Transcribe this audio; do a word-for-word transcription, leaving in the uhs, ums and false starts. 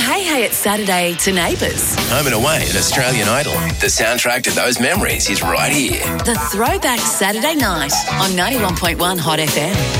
hey, hey, it's Saturday to Neighbours. Home and Away at Australian Idol. The soundtrack to those memories is right here. The Throwback Saturday Night on ninety-one point one Hot F M.